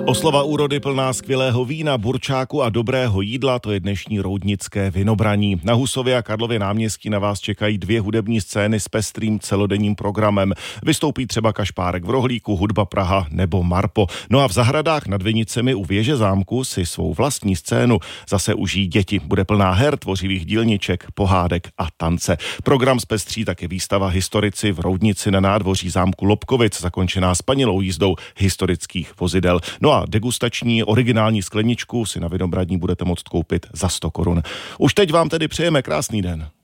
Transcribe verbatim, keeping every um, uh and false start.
Oslava úrody plná skvělého vína, burčáku a dobrého jídla, to je dnešní roudnické vinobraní. Na Husově a Karlově náměstí na vás čekají dvě hudební scény s pestrým celodenním programem. Vystoupí třeba Kašpárek v Rohlíku, Hudba Praha nebo Marpo. No a v zahradách nad Vinicemi u věže zámku si svou vlastní scénu zase užijí děti. Bude plná her, tvořivých dílniček, pohádek a tance. Program zpestří také výstava Historici v Roudnici na nádvoří zámku Lobkovic, zakončená spanilou jízdou historických vozidel. No a degustační originální skleničku si na Vinobraní budete moct koupit za sto korun. Už teď vám tedy přejeme krásný den.